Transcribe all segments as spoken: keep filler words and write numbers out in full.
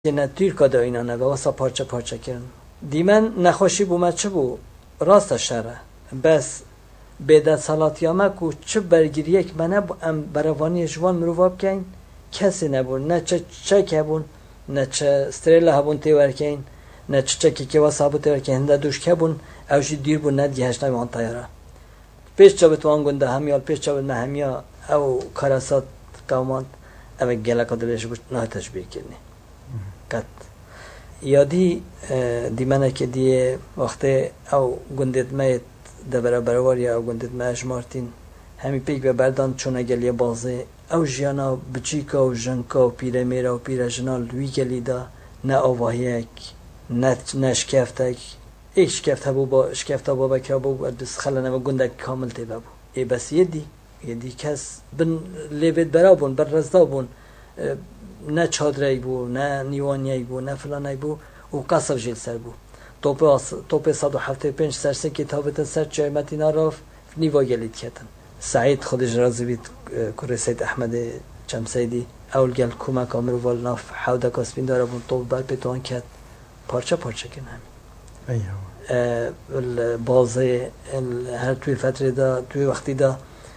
که نتیر کده اینا نه واسه پارچه پارچه کردن دیمن نخوشی بومد چه بو راست شره بس بیدت سالاتیامه کو چه برگیری یک منه ام بروانی جوان مروفاب کن کسی نبون نه چه چک هبون نه چه استریل هبون تیور کن نه چه چکی که واسه هبون تیور کن هنده دوش که بون اوشی دیر بون ندگی هشت نمیان تایره پیش چا بتوان گنده همیال پیش چا بتوان همیا او کارسات قوماند اوه گله کدلش بود نه تشبیه کنی کت یادی دی منه که دیه وقتی او گندت میت دبره برواری او گندت میش مارتین همی پیک به بردان چونه گلیه بازه او جیانا بچیکا و جنکا و پیره میره و پیره جنال وی گلی دا نه آواهیک نه نشکفتک ایک شکفت هبو با شکفت با بکر بو دست خلنه و گندک کامل تی بابو ای بس یدی یدی کس بن لیبت برابون بر رزدابون نه چادری بو نه نیوانی بو نه فلانی بو و قصر جیل سر بو توپ توپ صد و هفتاد و پنج سرسه کتابت سر جایمتی ناراف نیوا گلید کتن سعید خودش راضی بید کره سید احمد چمسیدی اول گل کمک کامرو وال ناف حوده کاسبین داره بون توپ بر پیتوان کت پارچه پارچه کن همین ایوه بازه هر توی فتره دا توی وقتی دا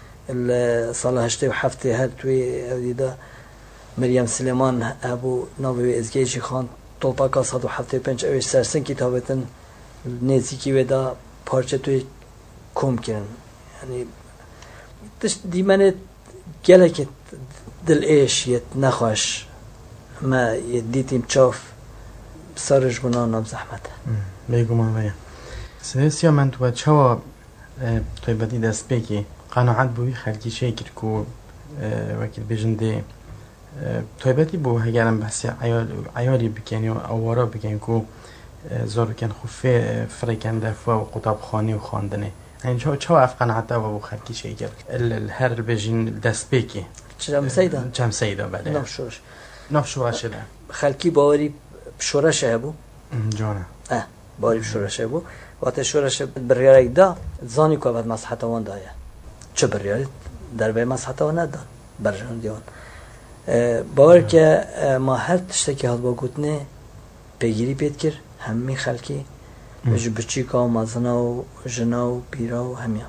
سال هشته و هفته هر توی اودی دا مریم سلیمان ابو ناوی ازگیجی خان توپاکا صد و هفتاد و پنج اوش سرسن کتابتن نزیکی ودا پارچه توی کم کرن یعنی تش دیمنه گله که دل ایش یت نخواش ما دیتیم چاف سرش بنا نام زحمت بگو ما بیا سیاسی من تو چوا توی بدی دست بگی قناعت بوی خلکی شکر کو وکیل بجنده تویبتی بو هگرم بس عیالی بکنی و آوارا بکنی که زارو کن خوفه فرکن دفع و قطاب خانی و خواندنه این چه چه افقناعته و بو خلکی شیگر هر بجین دست بکی چم سیدا چم سیدا بله نفشورش نفشورش شده خلکی باوری شورش هبو جانه اه باوری شورش هبو وقت شورش بریاری دا زانی که بعد مصحت وان دایه چه بریاری در به مصحت وان ندا برجان دیوان باور که ما هر تشته که حال با گوتنه پیگیری پید کر همی خلکی بچه بچیکا و مازنا و جنا و پیرا و همیا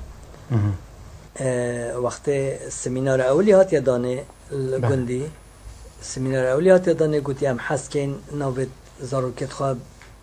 وقتی سمینار اولی هات یادانه گندی سمینار اولی هات یادانه گوتی هم حس که این نوید زاروکت خواه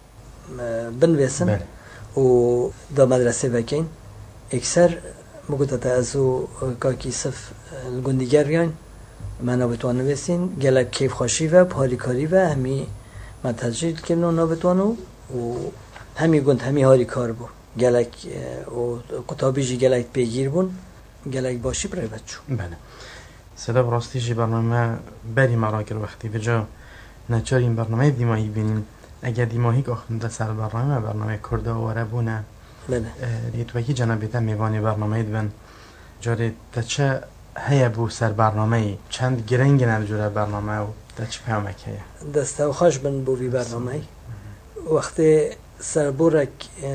بنویسن و دا مدرسه بکن اکثر مگوتا تا ازو کاکی صف الگندیگر بیان من نابتوان نویسین گلک کیف خوشی و پاریکاری و همی من تجریل کنم نابتوانو و همی گند همی هاری کار بو گلک و کتابی جی گلک پیگیر بون گلک باشی برای بچو بله صدا براستی جی برنامه بری مراکر وقتی بجا نچار این برنامه دیمایی بینیم اگر دیماهی که آخونده سر برنامه برنامه کرده و عربونه بله لیتوکی جنابیتا میوانی برنامه دبن جاری تا چه هیا بو سر برنامه چند گرنگ نرجوره برنامه و تا چه پیامک هیا دسته و خوش بن بو وی برنامه وقتی سر بورک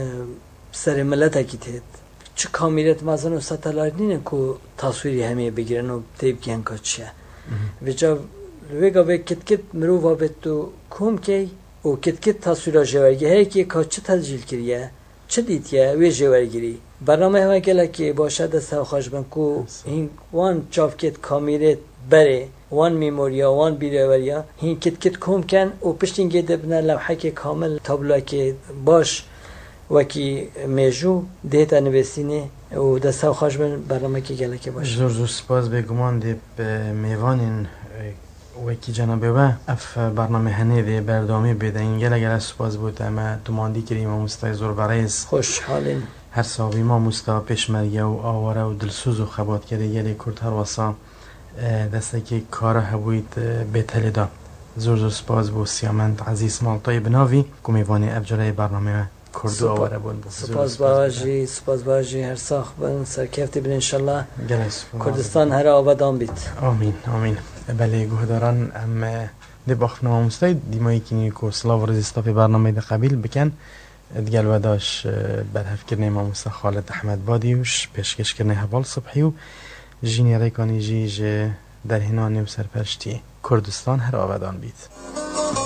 سر ملت کی تید چه کامیرت مازن و ستالار نینه که تصویری همه بگیرن و تیب که هنگاه چیه ویجا ویگا وی کت کت مرو وابد تو کم کی و کت کت تصویر جوارگی هی که که چه تسجیل کریه چه دیتیه وی جوارگیری برنامه همه گله که باشه دسته و خوش بن که این وان چاف کت کامیرت بره وان میموریا وان بیروریا هین کت کت کم کن و پشتین گیده بنا لوحه که کامل تابلوه که باش وکی میجو دیتا نویسینه و دسته و خوش بن برنامه که گله که باشه زور زور سپاس بگمان دی میوانین وکی جنابه و اف برنامه هنه دی بردامی بیده این گله گله سپاس بود اما دوماندی کریم و مستای زور برایز خوش حالین هر صحابی ما مستا پیشمرگه و آواره و دلسوز و خبات کرده گلی کرد هر واسا دسته که کار هبوید بیتلی دا زور زور سپاس بو سیامند عزیز مالتای بناوی کمیوانی افجاره برنامه کردو آواره بود سپاس باجی سپاس باجی هر ساخ بن سرکفتی بن انشالله کردستان هر آبادان بید آمین آمین بله گهداران ام دی باخنا و مستای دیمایی کنی که سلاو رزیستافی برنامه دی قبیل بکن دیگه الوداش برهف کرنه ما موسى خالد احمد بادیوش پیشکش کرنه حوال صبحی و جینی ریکانی جی در هنانی و سرپرشتی کردستان هر آبادان بید